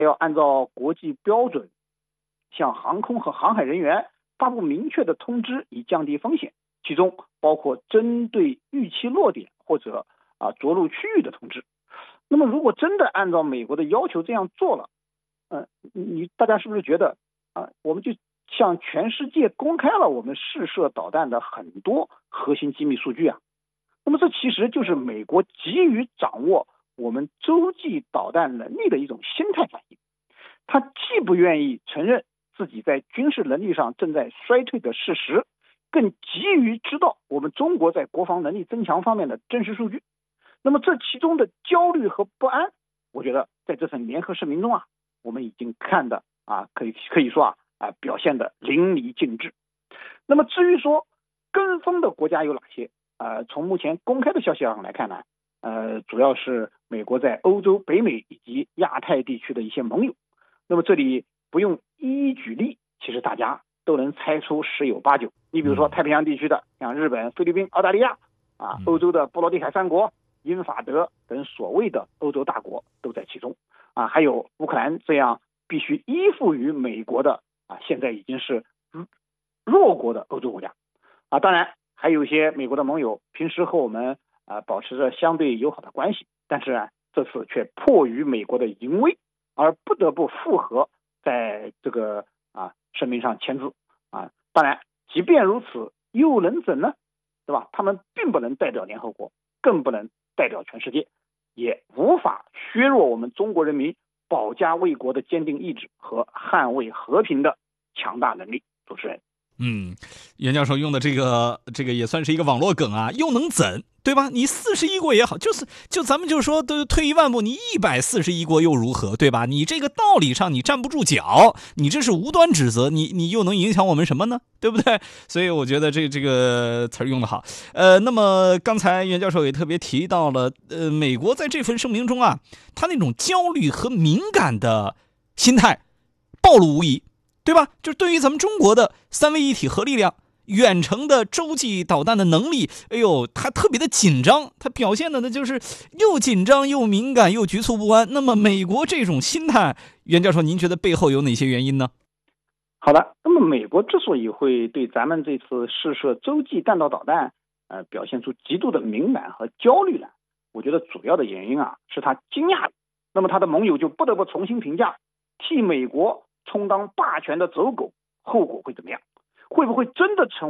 要按照国际标准向航空和航海人员发布明确的通知，以降低风险，其中包括针对预期落点或者着陆区域的通知。那么如果真的按照美国的要求这样做了，大家是不是觉得我们就向全世界公开了我们试射导弹的很多核心机密数据啊？那么这其实就是美国急于掌握我们洲际导弹能力的一种心态反应。他既不愿意承认自己在军事能力上正在衰退的事实，更急于知道我们中国在国防能力增强方面的真实数据。那么这其中的焦虑和不安，我觉得在这份联合声明中我们已经看的可以说表现的淋漓尽致。那么至于说跟风的国家有哪些？从目前公开的消息上来看呢，主要是美国在欧洲、北美以及亚太地区的一些盟友。那么这里不用一一举例，其实大家都能猜出十有八九。你比如说太平洋地区的，像日本、菲律宾、澳大利亚欧洲的波罗的海三国、英法德等所谓的欧洲大国都在其中还有乌克兰这样必须依附于美国的现在已经是弱国的欧洲国家当然还有一些美国的盟友平时和我们保持着相对友好的关系，但是这次却迫于美国的淫威而不得不附和在这个声明上签字当然即便如此又能怎呢？对吧？他们并不能代表联合国，更不能代表全世界，也无法削弱我们中国人民保家卫国的坚定意志和捍卫和平的强大能力。主持人， 袁教授用的这个也算是一个网络梗又能怎，对吧？你41国也好，就咱们就说退一万步，你141国又如何，对吧？你这个道理上你站不住脚，你这是无端指责，你又能影响我们什么呢？对不对？所以我觉得这个词儿用得好。那么刚才袁教授也特别提到了，美国在这份声明中他那种焦虑和敏感的心态暴露无遗。对吧？就对于咱们中国的三位一体核力量、远程的洲际导弹的能力，他特别的紧张，他表现的呢就是又紧张又敏感又局促不安。那么美国这种心态，袁教授您觉得背后有哪些原因呢？ 好的，那么美国之所以会对咱们这次试射洲际弹道导弹表现出极度的敏感和焦虑呢，我觉得主要的原因是他惊讶，那么他的盟友就不得不重新评价，替美国充当霸权的走狗，后果会怎么样？会不会真的成